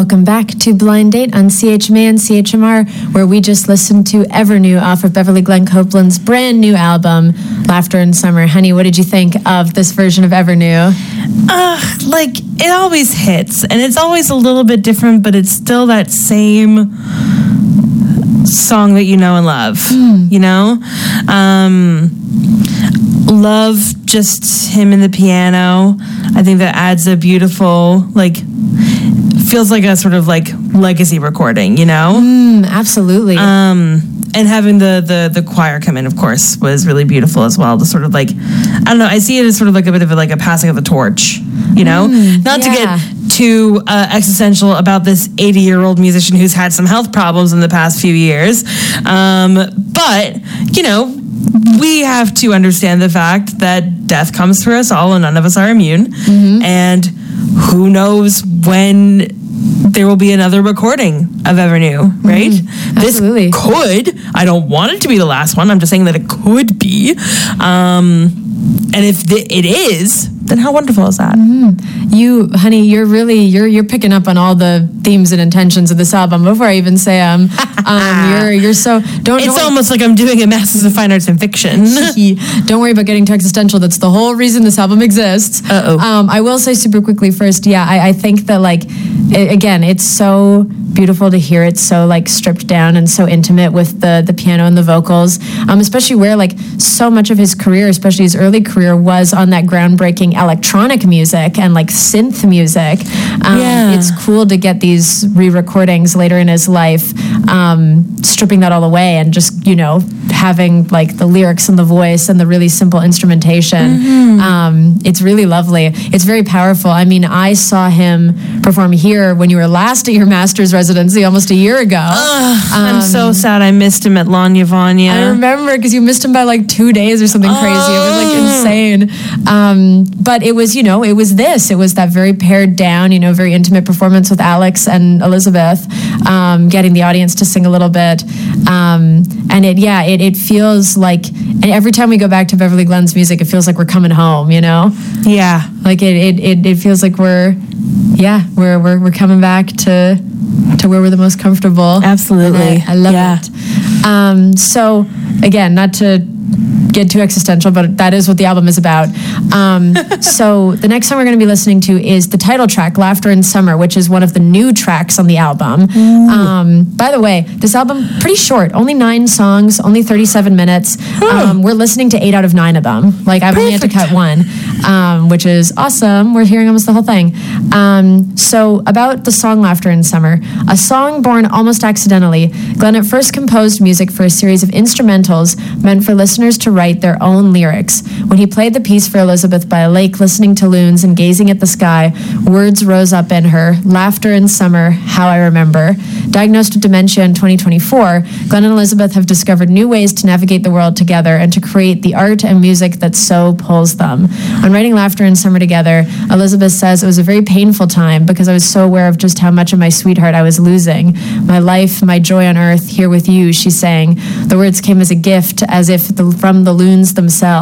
Welcome back to Blind Date on CHMA and CHMR, where we just listened to Evernew off of Beverly Glenn Copeland's brand new album, Laughter in Summer. Honey, what did you think of this version of Evernew? It always hits, and it's always a little bit different, but it's still that same song that you know and love, you know? Love just him and the piano. I think that adds a beautiful, feels like a sort of legacy recording, you know? Absolutely. And having the choir come in, of course, was really beautiful as well. To sort of I don't know, I see it as sort of like a bit of a passing of the torch, you know? Not to get too existential about this 80-year-old musician who's had some health problems in the past few years. But, you know, we have to understand the fact that death comes for us all and none of us are immune. And who knows when there will be another recording of Evernew, right? Absolutely. This could, I don't want it to be the last one, I'm just saying that it could be. And if it is, then how wonderful is that? You, honey, you're picking up on all the themes and intentions of this album before I even say you're so It's almost like I'm doing a Masters of Fine Arts in Fiction. Don't worry about getting too existential. That's the whole reason this album exists. I will say super quickly first, I think that again, it's so beautiful to hear it so stripped down and so intimate with the piano and the vocals, especially where so much of his career, especially his early career, was on that groundbreaking electronic music and synth music. It's cool to get these re-recordings later in his life, stripping that all away and just, you know, having the lyrics and the voice and the really simple instrumentation. It's really lovely. It's very powerful. I mean, I saw him perform here when you were last at your master's residency almost a year ago. I'm so sad I missed him at Lanya Vanya. I remember because you missed him by 2 days or something crazy. It was insane. But it was, it was this. It was that very pared down, very intimate performance with Alex and Elizabeth, getting the audience to sing a little bit. And it feels and every time we go back to Beverly Glenn's music, it feels like we're coming home, you know? Yeah. It feels like we're coming back to where we're the most comfortable. Absolutely. I love it. So again, not to get too existential, but that is what the album is about. So the next song we're going to be listening to is the title track, Laughter in Summer, which is one of the new tracks on the album. By the way, this album, pretty short, only 9 songs, only 37 minutes. We're listening to 8 out of 9 of them. I've only had to cut one, which is awesome. We're hearing almost the whole thing. So about the song Laughter in Summer, a song born almost accidentally, Glenn at first composed music for a series of instrumentals meant for listeners to write their own lyrics. When he played the piece for Elizabeth by a lake, listening to loons and gazing at the sky, words rose up in her. Laughter in summer, how I remember. Diagnosed with dementia in 2024, Glenn and Elizabeth have discovered new ways to navigate the world together and to create the art and music that so pulls them. On writing Laughter in Summer together, Elizabeth says it was a very painful time because I was so aware of just how much of my sweetheart I was losing. My life, my joy on earth, here with you, she sang. The words came as a gift, as if from the loons themselves.